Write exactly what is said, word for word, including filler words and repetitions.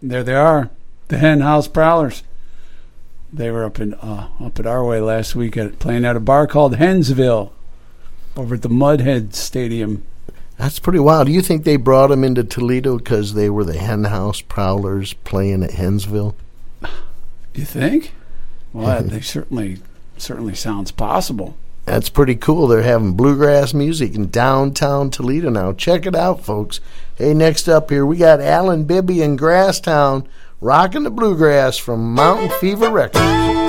There they are, the Hen House Prowlers. They were up in uh, up at our way last week at playing at a bar called Hensville over at the Mudhead Stadium. That's pretty wild. Do you think they brought them into Toledo because they were the Hen House Prowlers playing at Hensville? You think? Well, they certainly certainly sounds possible. That's pretty cool. They're having bluegrass music in downtown Toledo now. Check it out, folks. Hey, next up here, we got Alan Bibby and Grasstown rocking the bluegrass from Mountain Fever Records.